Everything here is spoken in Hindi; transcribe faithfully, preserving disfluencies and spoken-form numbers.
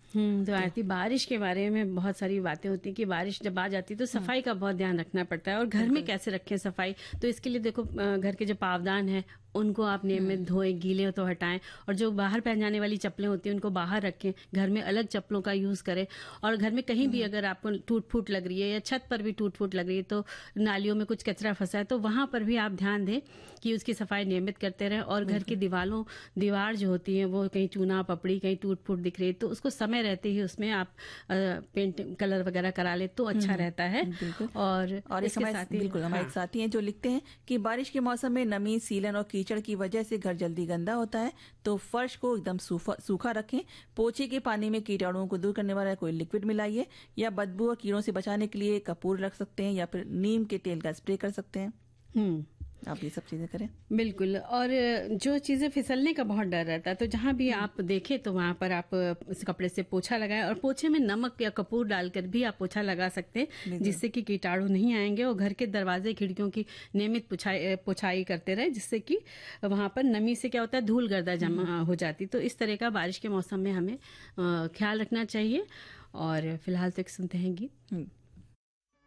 हम्म तो आरती, बारिश के बारे में बहुत सारी बातें होती हैं कि बारिश जब आ जाती है तो सफाई का बहुत ध्यान रखना पड़ता है। और घर में कैसे रखें सफाई, तो इसके लिए देखो अ, घर के जो पावदान है उनको आप नियमित धोएं, गीले हो तो हटाएं। और जो बाहर पहन जाने वाली चप्पलें होती हैं उनको बाहर रखें, घर में अलग चप्पलों का यूज करें। और घर में कहीं भी अगर आपको टूट फूट लग रही है या छत पर भी टूट फूट लग रही है, तो नालियों में कुछ कचरा फंसा है, तो वहां पर भी आप ध्यान दें कि उसकी सफाई नियमित करते रहें। और घर की दीवारों दीवार जो होती है वो कहीं चूना पपड़ी, कहीं टूट फूट दिख रही है, तो उसको समय रहते ही उसमें आप पेंट कलर वगैरह करा ले तो अच्छा रहता है। और और एक हमारे बिल्कुल हमारे एक साथी हैं जो लिखते हैं कि बारिश के मौसम में नमी, सीलन और कीचड़ की वजह से घर जल्दी गंदा होता है, तो फर्श को एकदम सूखा रखें। पोछे के पानी में कीटाणुओं को दूर करने वाला कोई लिक्विड मिलाइए, या बदबू और कीड़ों से बचाने के लिए कपूर रख सकते हैं, या फिर नीम के तेल का स्प्रे कर सकते हैं। हम्म आप ये सब चीजें करें। बिल्कुल। और जो चीजें फिसलने का बहुत डर रहता है, तो जहां भी आप देखें तो वहां पर आप इस कपड़े से पोछा लगाएं। और पोछे में नमक या कपूर डालकर भी आप पोछा लगा सकते हैं, जिससे कि कीटाणु नहीं आएंगे। और घर के दरवाजे खिड़कियों की नियमित पुछाई पुछाई करते रहे, जिससे कि वहां पर नमी से क्या होता है, धूल गर्दा जमा हो जाती। तो इस तरह का बारिश के मौसम में हमें ख्याल रखना चाहिए। और फिलहाल तो एक सुनते हैं गीत।